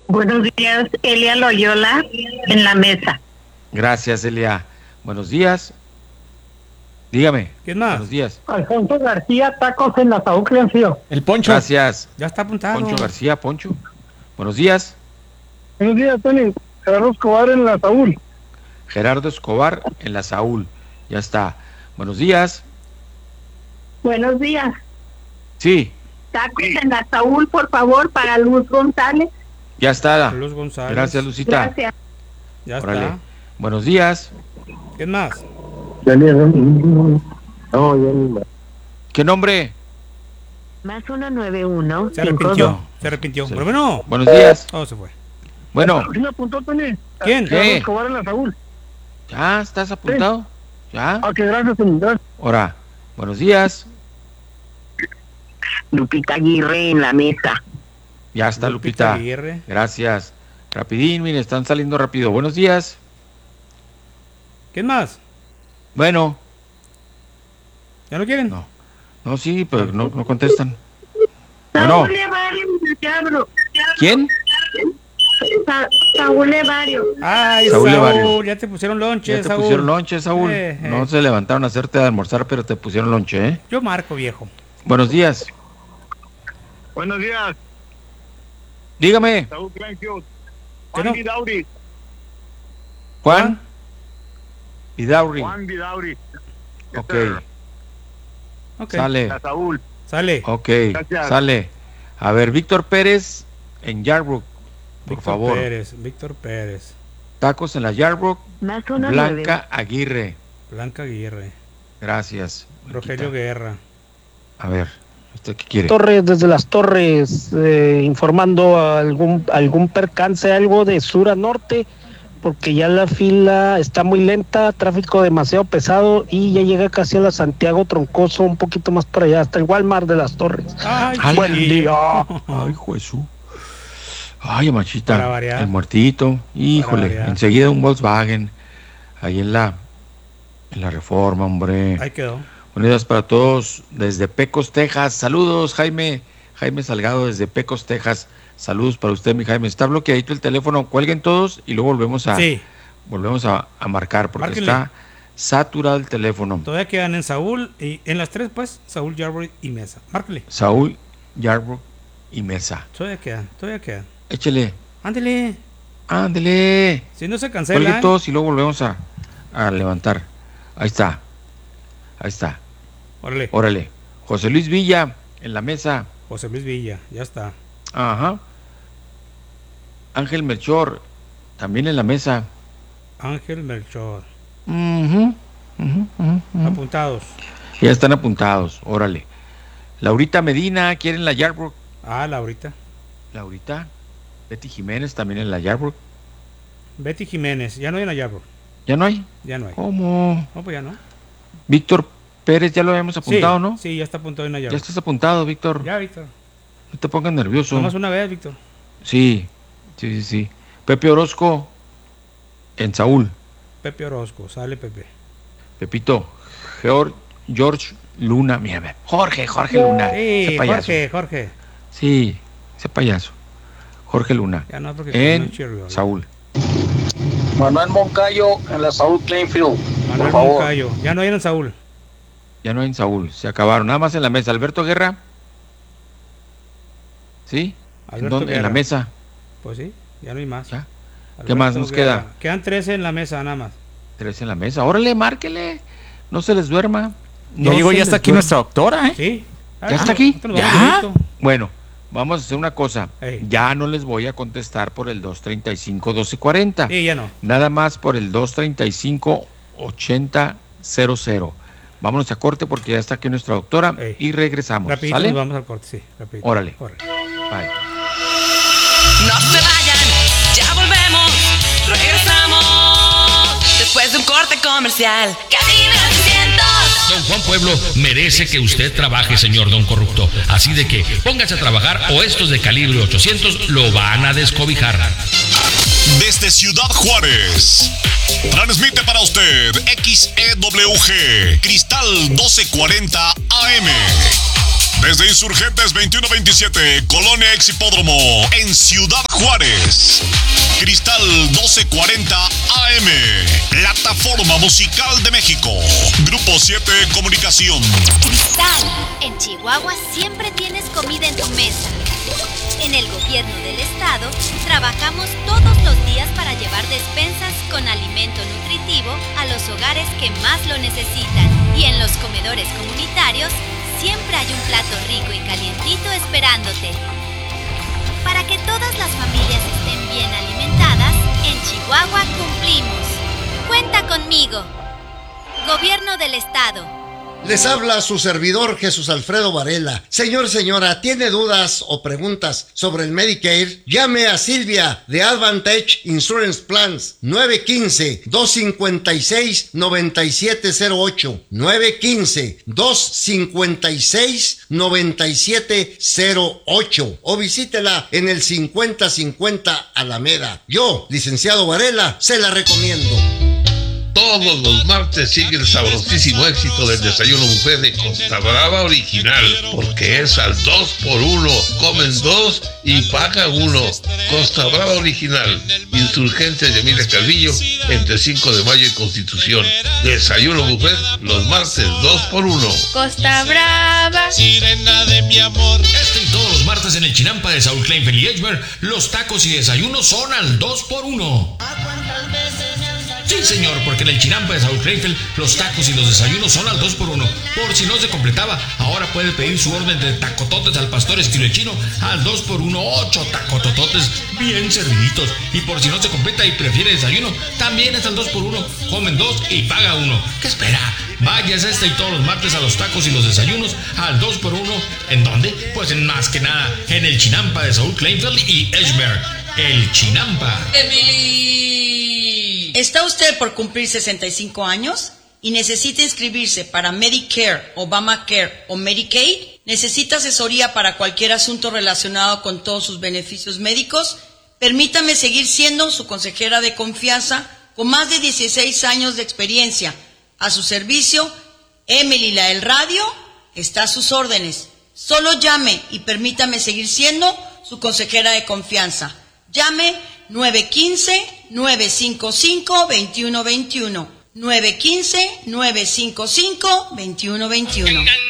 Buenos días, Elia Loyola, en la mesa. Gracias, Elia. Buenos días. Dígame. ¿Quién más? Buenos días. Alfonso García, tacos en la Saúl Clencio. El Poncho. Gracias. Ya está apuntado. Poncho García, Poncho. Buenos días. Buenos días, Tony. Gerardo Escobar en la Saúl. Gerardo Escobar en la Saúl. Ya está. Buenos días. Buenos días. Sí, Tacos en la Saúl, por favor, para Luz González. ya está. Luz González. Gracias, Lucita. Gracias. Ya Órale. está. Buenos días. ¿Quién más? ¿Qué nombre? Más 191. Se arrepintió. Se arrepintió. Sí. Pero bueno. Buenos días. Todo se fue. Bueno, ¿Quién apuntó, Tony? ¿Quién? ¿Qué? Gerardo Escobar en la Saúl. ¿ya estás apuntado? ¿Ya? Ok, gracias, Tony. Gracias. Ahora, buenos días. Lupita Aguirre en la mesa. Ya está, Lupita. Aguirre. Gracias. Rapidín, miren, están saliendo rápido. Buenos días. ¿Quién más? Bueno, ¿Ya no quieren? no. No, sí, pero no contestan. Bueno. Saúl Evario, Diablo. ¿Quién? Saúl Evario. Ay, Saúl Saúl, Evario. ya te pusieron lonche, Ya te Saúl. pusieron lonche, Saúl. Eh. No se levantaron a hacerte de almorzar, pero te pusieron lonche, ¿eh? Yo marco, viejo. Buenos días. Buenos días, Dígame, Saúl Clencio. ¿Qué no? Vidauri. Juan Vidaurri. Vidauri. Ok, Ok. sale. Saúl. Sale. Ok, Gracias. sale. A ver, Víctor Pérez en Yarbrough, por Víctor favor. Pérez. Víctor Pérez. Tacos en la Yarbrough. Más 191. Blanca Aguirre. Blanca Aguirre. Gracias. Rogelio Blanquita. Guerra. A ver, ¿usted qué quiere? Torres, desde las Torres, informando algún percance, algo de sur a norte, porque ya la fila está muy lenta, tráfico demasiado pesado y ya llega casi a la Santiago Troncoso, un poquito más para allá, hasta el Walmart de las Torres. Ay, Ay, Buen día. Ay, Jesús. Ay, Para machita. variar. El muertito. Híjole, variar. enseguida un Volkswagen. Ahí en la Reforma, hombre. Ahí quedó. Unidas para todos desde Pecos, Texas. Saludos, Jaime. Jaime Salgado desde Pecos, Texas. Saludos para usted, mi Jaime. Está bloqueadito el teléfono. Cuelguen todos y luego volvemos Sí. a marcar porque Márquenle. está saturado el teléfono. Todavía quedan en Saúl y en las tres, pues, Saúl, Yarbrough y Mesa. Márcale. Saúl, Yarbrough y Mesa. Todavía quedan. Échele. Ándele. Ándele. Si no se Cuelguen cancela. todos y luego volvemos a levantar. Ahí está. Órale. Órale. José Luis Villa en la mesa. José Luis Villa. Ya está. Ajá. Ángel Melchor también en la mesa. Ángel Melchor. Ujú. Apuntados. Ya están apuntados. Órale. Laurita Medina, ¿quieren la Yarbrough? Ah, Laurita. Laurita. Betty Jiménez también en la Yarbrough. Betty Jiménez. Ya no hay en la Yarbrough. ¿Ya no hay? Ya no hay. ¿Cómo? No, pues ya no. Víctor Pérez, ya lo habíamos apuntado, Sí, ¿no? Sí, ya está apuntado en la Ya Yarbrough. estás apuntado, Víctor. Ya, Víctor. No te pongas nervioso. Nomás una vez, Víctor. Sí. Pepe Orozco en Saúl. Pepe Orozco. Sale Pepe. Pepito. George Luna. Mira, Jorge Luna. Sí, Ese payaso. Jorge. Sí, ese payaso. Jorge Luna. Ya no, porque En Chirriol. Saúl. Manuel Moncayo en la Saúl Plainfield, Manuel por favor. Moncayo. Ya no hay en Saúl. Ya no hay en Saúl. Se acabaron. Nada más en la mesa. Alberto Guerra. ¿Sí? Alberto En la Guerra. mesa. Pues sí, ya no hay más. Ya. ¿Qué más nos queda? Quedan 13 en la mesa, nada más. 3 en la mesa. Órale, márquele. No se les duerma. Ya llegó, ya está aquí nuestra doctora, ¿eh? Sí. ¿Ya está aquí? nosotros nos ¿Ya? vamos directo. Bueno, vamos a hacer una cosa. Ey. Ya no les voy a contestar por el 235-1240. Sí, ya no. Nada más por el 235-8000. Vámonos a corte porque ya está aquí nuestra doctora Ey. y regresamos. Rapidito ¿Sale? nos vamos al corte, sí. Rapidito. Órale. Corre. Bye. No se vayan, ya volvemos, regresamos después de un corte comercial. Cadena 600. Don Juan Pueblo merece que usted trabaje, señor Don Corrupto. Así de que póngase a trabajar o estos de calibre 800 lo van a descobijar. Desde Ciudad Juárez, transmite para usted XEWG Cristal 1240 AM. Desde Insurgentes 2127, Colonia Ex Hipódromo, en Ciudad Juárez. Cristal 1240 AM, Plataforma Musical de México. Grupo 7 Comunicación. Cristal, en Chihuahua siempre tienes comida en tu mesa. En el gobierno del estado, trabajamos todos los días para llevar despensas con alimento nutritivo a los hogares que más lo necesitan. Y en los comedores comunitarios, siempre hay un plato rico y calientito esperándote. Para que todas las familias estén bien alimentadas, en Chihuahua cumplimos. Cuenta conmigo. Gobierno del Estado. Les habla su servidor Jesús Alfredo Varela. Señor, señora, ¿tiene dudas o preguntas sobre el Medicare? Llame a Silvia de Advantage Insurance Plans 915-256-9708 915-256-9708 o visítela en el 5050 Alameda. Yo, licenciado Varela, se la recomiendo. Todos los martes sigue el sabrosísimo éxito del desayuno buffet de Costa Brava Original, porque es al 2x1, comen 2 y paga 1. Costa Brava Original, Insurgentes de Emilia Calvillo, entre 5 de mayo y Constitución. Desayuno buffet los martes 2x1. Costa Brava, sirena de mi amor. Este y todos los martes en el Chinampa de Saúl Kleinfeld y Edgemer, los tacos y desayunos son al 2x1. Sí, señor, porque en el Chinampa de Saúl Kleinfeld los tacos y los desayunos son al 2x1. Por si no se completaba, ahora puede pedir su orden de tacototes al pastor estilo chino al 2x1, 8 tacotototes bien serviditos. Y por si no se completa y prefiere desayuno, también es al 2x1. Comen 2 y paga 1. ¿Qué espera? Váyase este y todos los martes a los tacos y los desayunos al 2x1. ¿En dónde? Pues en más que nada, en el Chinampa de Saúl Kleinfeld y Edgemer. El Chinampa. ¿Está usted por cumplir 65 años y necesita inscribirse para Medicare, Obamacare o Medicaid? ¿Necesita asesoría para cualquier asunto relacionado con todos sus beneficios médicos? Permítame seguir siendo su consejera de confianza con más de 16 años de experiencia. A su servicio, Emily la del radio está a sus órdenes. Solo llame y permítame seguir siendo su consejera de confianza. Llame 915-955-2121. 915-955-2121.